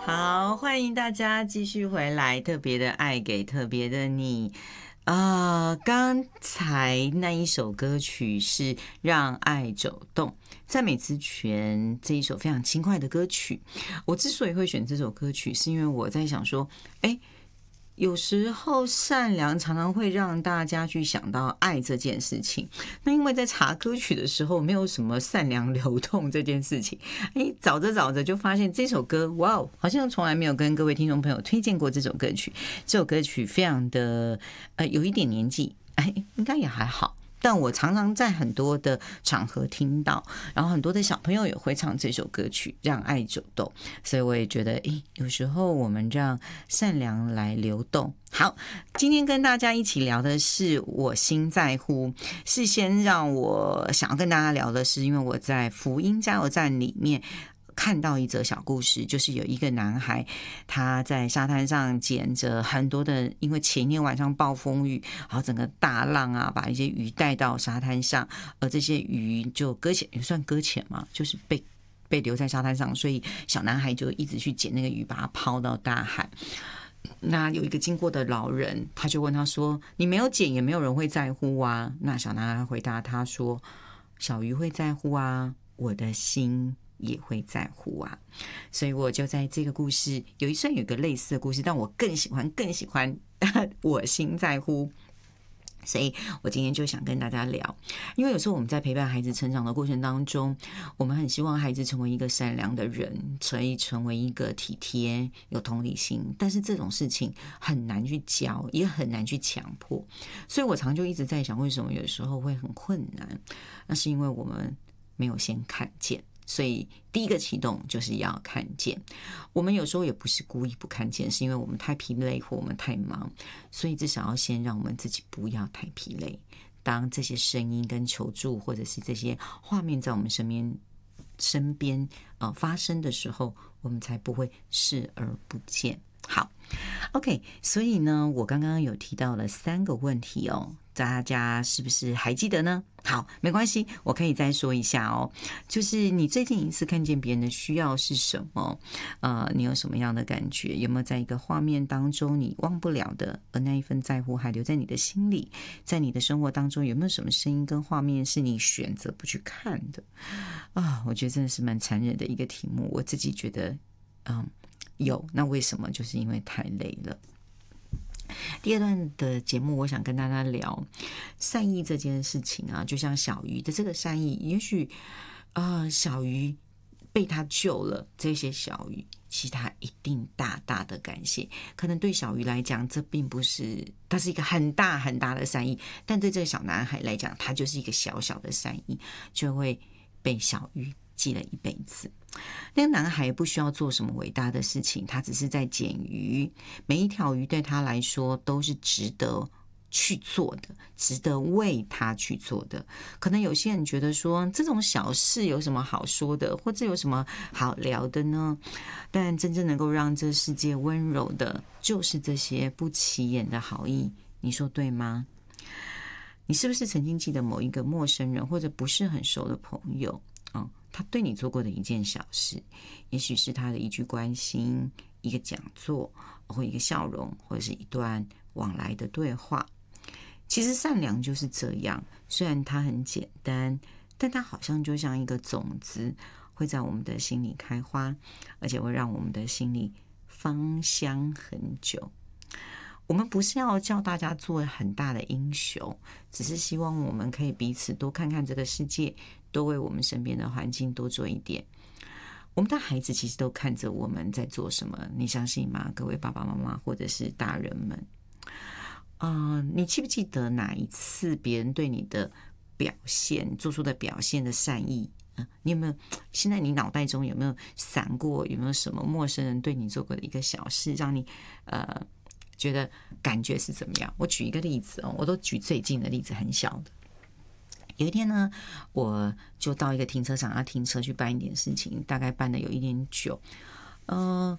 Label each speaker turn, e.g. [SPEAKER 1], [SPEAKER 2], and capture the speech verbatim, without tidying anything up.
[SPEAKER 1] 好，欢迎大家继续回来。特别的爱给特别的你。呃，刚才那一首歌曲是《让爱走动》，赞美之泉这一首非常轻快的歌曲。我之所以会选这首歌曲，是因为我在想说，哎，有时候善良常常会让大家去想到爱这件事情。那因为在查歌曲的时候，没有什么善良流动这件事情，哎，找着找着就发现这首歌，哇哦，好像从来没有跟各位听众朋友推荐过这首歌曲。这首歌曲非常的呃有一点年纪，哎，应该也还好。但我常常在很多的场合听到，然后很多的小朋友也会唱这首歌曲《让爱走动》，所以我也觉得，诶，有时候我们让善良来流动。好，今天跟大家一起聊的是我心在乎。事先让我想要跟大家聊的是，因为我在福音加油站里面看到一则小故事，就是有一个男孩，他在沙滩上捡着很多的，因为前一天晚上暴风雨，然后整个大浪啊，把一些鱼带到沙滩上，而这些鱼就搁浅，也算搁浅嘛，就是被被留在沙滩上，所以小男孩就一直去捡那个鱼，把它抛到大海。那有一个经过的老人，他就问他说：“你没有捡，也没有人会在乎啊。”那小男孩回答他说：“小鱼会在乎啊，我的心也会在乎啊。”所以我就在这个故事有一算有一个类似的故事，但我更喜欢更喜欢我心在乎。所以我今天就想跟大家聊，因为有时候我们在陪伴孩子成长的过程当中，我们很希望孩子成为一个善良的人，可以成为一个体贴有同理心，但是这种事情很难去教，也很难去强迫。所以我常就一直在想，为什么有时候会很困难，那是因为我们没有先看见。所以第一个启动就是要看见。我们有时候也不是故意不看见，是因为我们太疲累或我们太忙，所以至少要先让我们自己不要太疲累。当这些声音跟求助或者是这些画面在我们身边身边、呃、发生的时候，我们才不会视而不见。好 OK， 所以呢，我刚刚有提到了三个问题哦，大家是不是还记得呢？好，没关系，我可以再说一下哦。就是你最近一次看见别人的需要是什么？呃，你有什么样的感觉？有没有在一个画面当中你忘不了的，而那一份在乎还留在你的心里？在你的生活当中有没有什么声音跟画面是你选择不去看的？啊，我觉得真的是蛮残忍的一个题目。我自己觉得，嗯。有，那为什么？就是因为太累了。第二段的节目，我想跟大家聊善意这件事情啊，就像小鱼的这个善意，也许啊、呃，小鱼被他救了，这些小鱼其实他一定大大的感谢。可能对小鱼来讲，这并不是，它是一个很大很大的善意，但对这个小男孩来讲，他就是一个小小的善意，就会被小鱼记了一辈子。那个男孩不需要做什么伟大的事情，他只是在捡鱼，每一条鱼对他来说都是值得去做的，值得为他去做的。可能有些人觉得说，这种小事有什么好说的，或者有什么好聊的呢？但真正能够让这世界温柔的，就是这些不起眼的好意，你说对吗？你是不是曾经记得某一个陌生人或者不是很熟的朋友，嗯，他对你做过的一件小事，也许是他的一句关心，一个讲座，或一个笑容，或者是一段往来的对话。其实善良就是这样，虽然它很简单，但它好像就像一个种子，会在我们的心里开花，而且会让我们的心里芳香很久。我们不是要叫大家做很大的英雄，只是希望我们可以彼此多看看这个世界，多为我们身边的环境多做一点。我们的孩子其实都看着我们在做什么，你相信吗？各位爸爸妈妈或者是大人们，呃，你记不记得哪一次别人对你的表现做出的表现的善意？呃、你有没有现在你脑袋中有没有闪过，有没有什么陌生人对你做过的一个小事，让你呃觉得感觉是怎么样？我举一个例子哦，我都举最近的例子，很小的。有一天呢，我就到一个停车场要停车去办一点事情，大概办的有一点久。呃，